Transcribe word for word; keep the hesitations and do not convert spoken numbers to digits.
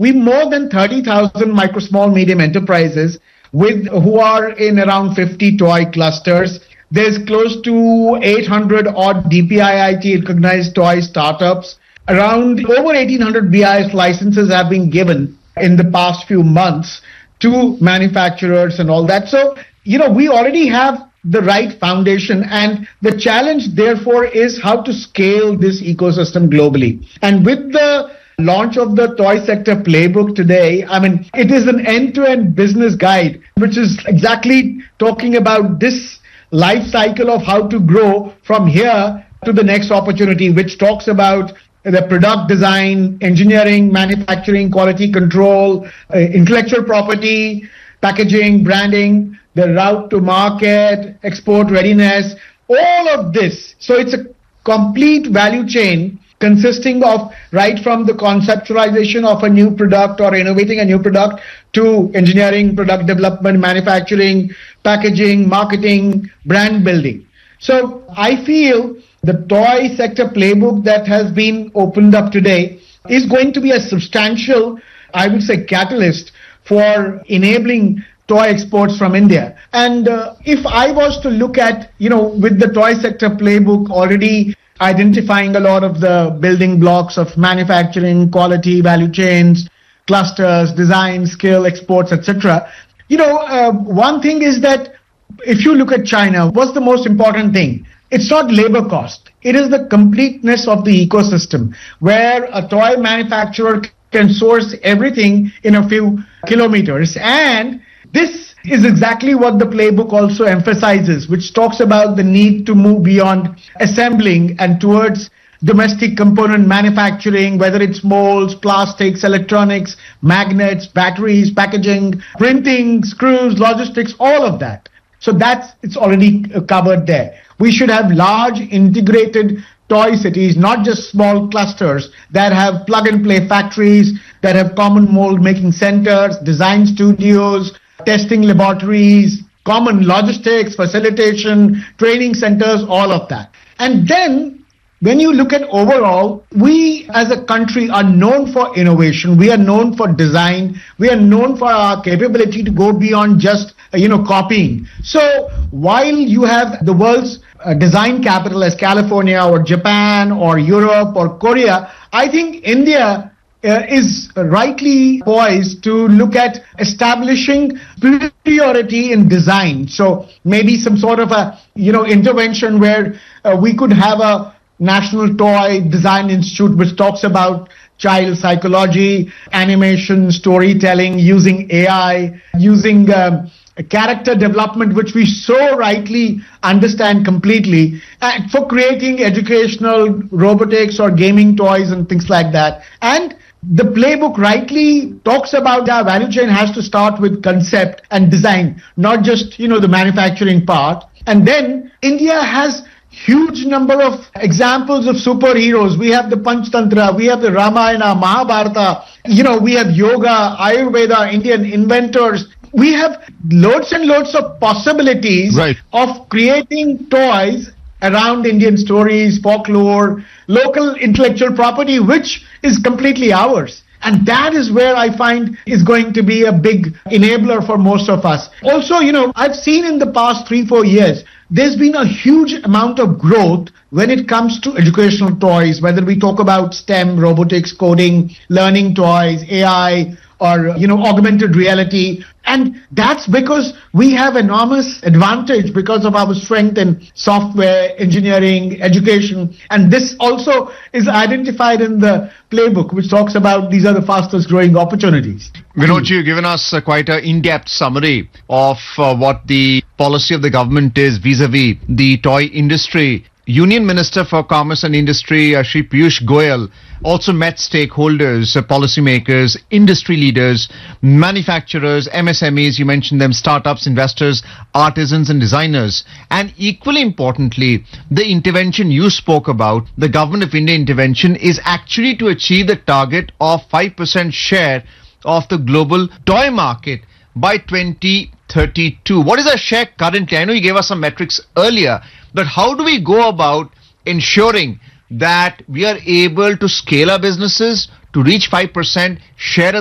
we more than thirty thousand micro, small, medium enterprises with who are in around fifty toy clusters. There's close to eight hundred odd D P I I T recognized toy startups. Around over eighteen hundred B I S licenses have been given in the past few months to manufacturers and all that. So, you know, we already have the right foundation, and the challenge therefore is how to scale this ecosystem globally. And with the launch of the toy sector playbook today, I mean, it is an end-to-end business guide, which is exactly talking about this life cycle of how to grow from here to the next opportunity, which talks about the product design, engineering, manufacturing, quality control, uh, intellectual property, packaging, branding, the route to market, export readiness, all of this. So it's a complete value chain consisting of right from the conceptualization of a new product or innovating a new product to engineering, product development, manufacturing, packaging, marketing, brand building. So I feel the toy sector playbook that has been opened up today is going to be a substantial, I would say, catalyst for enabling toy exports from India. And uh, if I was to look at, you know, with the toy sector playbook already identifying a lot of the building blocks of manufacturing, quality, value chains, clusters, design, skill, exports, et cetera. You know, uh, one thing is that if you look at China, what's the most important thing? It's not labor cost. It is the completeness of the ecosystem where a toy manufacturer can source everything in a few kilometers. And this is exactly what the playbook also emphasizes, which talks about the need to move beyond assembling and towards domestic component manufacturing, whether it's molds, plastics, electronics, magnets, batteries, packaging, printing, screws, logistics, all of that. So that's, it's already covered there. We should have large integrated toy cities, not just small clusters that have plug and play factories, that have common mold making centers, design studios, testing laboratories, common logistics, facilitation, training centers, all of that. And then when you look at overall, we as a country are known for innovation. We are known for design. We are known for our capability to go beyond just, you know, copying. So while you have the world's uh, design capital as California or Japan or Europe or Korea, I think India Uh, is rightly poised to look at establishing superiority in design. So maybe some sort of a, you know, intervention where uh, we could have a National Toy Design Institute which talks about child psychology, animation, storytelling, using A I, using um, character development, which we so rightly understand completely, and for creating educational robotics or gaming toys and things like that. And the playbook rightly talks about our value chain has to start with concept and design, not just, you know, the manufacturing part. And then India has huge number of examples of superheroes. We have the Panchtantra, we have the Ramayana, Mahabharata, you know, we have yoga, Ayurveda, Indian inventors. We have loads and loads of possibilities right. of creating toys around Indian stories, folklore, local intellectual property, which is completely ours. And that is where I find is going to be a big enabler for most of us. Also, you know, I've seen in the past three, four years, there's been a huge amount of growth when it comes to educational toys, whether we talk about STEM, robotics, coding, learning toys, A I, or, you know, augmented reality. And that's because we have enormous advantage because of our strength in software, engineering, education. And this also is identified in the playbook, which talks about these are the fastest growing opportunities. Vinod, you've given us uh, quite an in-depth summary of uh, what the policy of the government is vis-a-vis the toy industry. Union Minister for Commerce and Industry, uh, Shri Piyush Goyal, also met stakeholders, uh, policymakers, industry leaders, manufacturers, M S M Es, you mentioned them, startups, investors, artisans and designers. And equally importantly, the intervention you spoke about, the Government of India intervention, is actually to achieve the target of five percent share of the global toy market by twenty thirty-two. What is our share currently? I know you gave us some metrics earlier, but how do we go about ensuring that we are able to scale our businesses to reach five percent share of